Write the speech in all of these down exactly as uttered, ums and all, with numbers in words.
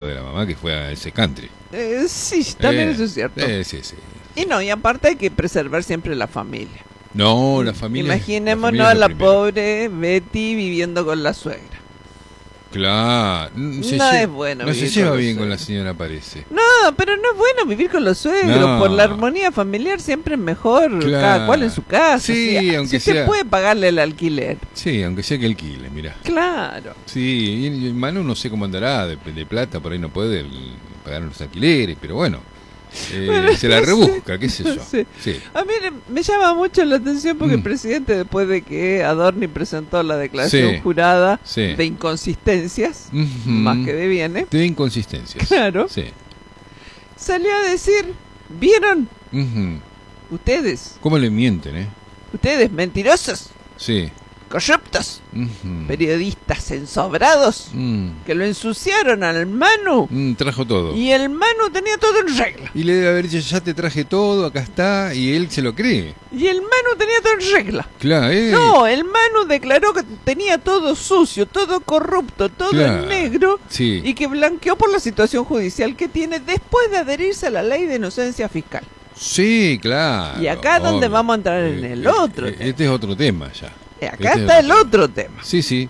de la mamá que fue a ese country. Eh, sí, también Eh, eso es cierto. Eh, sí, sí. Y no, y aparte hay que preservar siempre la familia. No, la familia. Imaginémonos la, a familia la es lo primero. pobre Betty viviendo con la suegra. Claro. No lle- es bueno No se vivir lleva con los bien con la suegros. señora, parece. No, pero no es bueno vivir con los suegros. No. Por la armonía familiar siempre es mejor. Claro. Cada cual en su casa. Sí, o sea, aunque si usted sea- puede pagarle el alquiler. Sí, aunque sea que alquile, mira. Claro. Sí, y y Manu no sé cómo andará de, de plata, por ahí no puede el- pagar los alquileres, pero bueno. eh, Bueno, se la no sé. rebusca, qué sé yo. Sí. Sí. A mí me llama mucho la atención porque Mm. el presidente, después de que Adorni presentó la declaración Sí. jurada Sí. de inconsistencias, Ujú. más que de bienes, De inconsistencias. Claro. Sí. salió a decir, ¿vieron? Ujú. Ustedes, ¿Cómo le mienten, eh? ustedes mentirosos, Sí. corruptos, Ujú. periodistas ensobrados, Mm. que lo ensuciaron al Manu, Mm, trajo todo. y el Manu tenía todo en regla. Y le debe haber dicho, ya te traje todo, acá está, y él se lo cree. Y el Manu tenía todo en regla. Claro, eh. No, el Manu declaró que tenía todo sucio, todo corrupto, todo Claro. en negro, Sí. y que blanqueó por la situación judicial que tiene después de adherirse a la ley de inocencia fiscal. Sí, claro. Y acá es donde obvio. vamos a entrar en el otro eh, tema. Este es otro tema ya. Y acá este es está el otro otro tema. Sí, sí.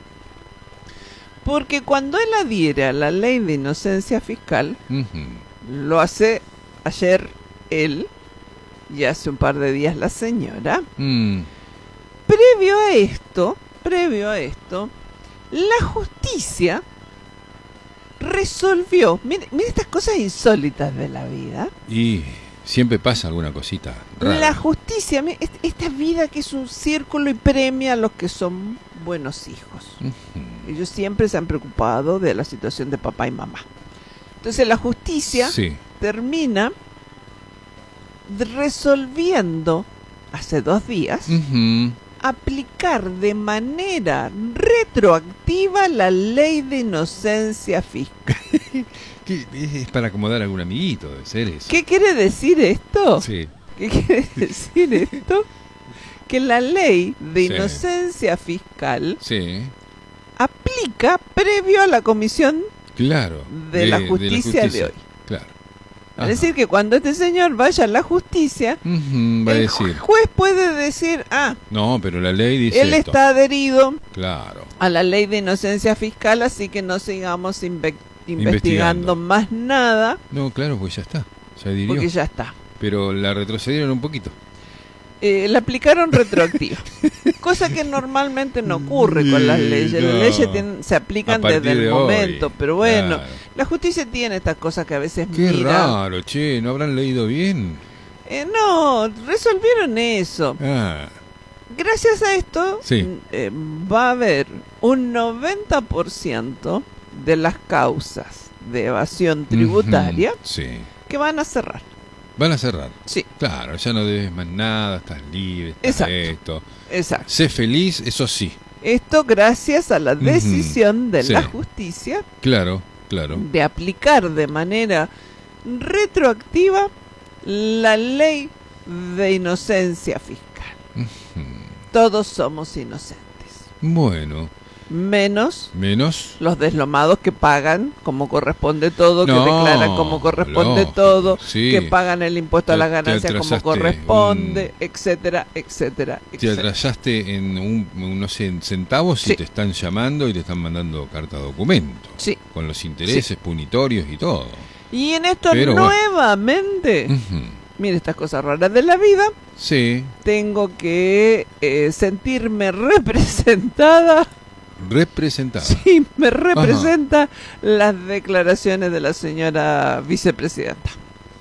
Porque cuando él adhiere a la ley de inocencia fiscal, Ujú. lo hace ayer él y hace un par de días la señora. Mm. Previo a esto, previo a esto, la justicia resolvió, mire, mire estas cosas insólitas de la vida. Y siempre pasa alguna cosita rara. La justicia, mi- est- esta vida que es un círculo y premia a los que son buenos hijos. Ujú. Ellos siempre se han preocupado de la situación de papá y mamá. Entonces la justicia Sí. termina de- resolviendo hace dos días Ujú. aplicar de manera retroactiva la ley de inocencia fiscal. ¿Qué? Es para acomodar a algún amiguito, debe ser eso. ¿Qué quiere decir esto? Sí. ¿Qué quiere decir esto? Que la ley de Sí. inocencia fiscal Sí. aplica previo a la comisión Claro. de, la, justicia de hoy. Claro. Es decir, que cuando este señor vaya a la justicia, Ujú, va a el decir. juez puede decir, ah, No, pero la ley dice él esto. está adherido Claro. a la ley de inocencia fiscal, así que no sigamos inve- investigando, Investigando. más nada, No, claro, pues ya está. Ya diría. porque ya está. Pero la retrocedieron un poquito. Eh, la aplicaron retroactiva, cosa que normalmente no ocurre con las leyes. Las No. leyes tienen- se aplican A partir desde el de hoy, momento, pero bueno, claro. la justicia tiene estas cosas que a veces Qué mira. raro, che, ¿no habrán leído bien? Eh, no, resolvieron eso. Ah, Gracias a esto, Sí. eh, va a haber un noventa por ciento de las causas de evasión tributaria ujú, sí. que van a cerrar. Van a cerrar. Sí, Claro, ya no debes más nada, estás libre, estás Exacto. esto. exacto. Sé feliz, eso sí. Esto gracias a la Ujú, decisión de sí. la justicia Claro, claro. de aplicar de manera retroactiva la ley de inocencia fiscal. Ujú. Todos somos inocentes, Bueno, menos menos. los deslomados que pagan como corresponde todo, No, que declaran como corresponde lógico, todo, sí. que pagan el impuesto a Te- la te ganancia como atrasaste corresponde, etcétera, etcétera, Te etcétera. atrasaste en un, un, no sé, en centavos y Sí. te están llamando y te están mandando carta documento. Sí. Con los intereses punitorios y todo. Y en esto Pero bueno. nuevamente, Ujú. mire estas cosas raras de la vida, Sí, tengo que eh, sentirme representada. representada. Sí, me representa las declaraciones de la señora vicepresidenta.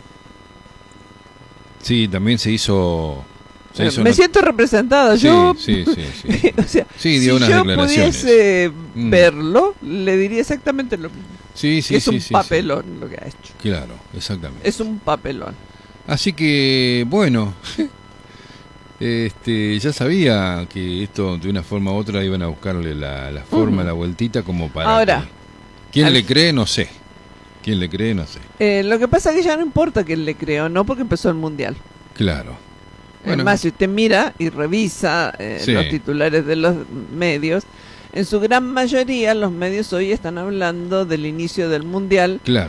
Sí, también se hizo... se hizo Me not- siento representada. Sí, Yo, sí, sí, sí. o sea, Sí, dio si unas yo declaraciones. pudiese Mm. verlo, le diría exactamente lo mismo. Sí, sí, Que es sí, un sí, sí. papelón lo que ha hecho. Claro, exactamente. Es un papelón. Así que, bueno, este, ya sabía que esto de una forma u otra iban a buscarle la, la forma, Ujú. la vueltita como para... Ahora, que- ¿quién al- le cree? No sé. ¿Quién le cree? No sé. Eh, lo que pasa es que ya no importa quién le creo, ¿no? Porque empezó el Mundial. Claro. Es más, si usted mira y revisa eh, Sí. los titulares de los medios, en su gran mayoría los medios hoy están hablando del inicio del Mundial Claro.